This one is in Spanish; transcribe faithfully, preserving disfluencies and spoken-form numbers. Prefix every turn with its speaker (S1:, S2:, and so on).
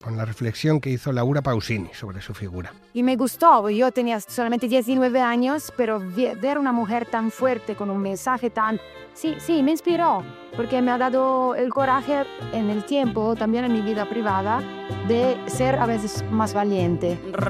S1: con la reflexión que hizo Laura Pausini sobre su figura.
S2: Y me gustó, yo tenía solamente diecinueve años, pero ver una mujer tan fuerte, con un mensaje tan... Sí, sí, me inspiró, porque me ha dado el coraje en el tiempo, también en mi vida privada, de ser a veces más valiente.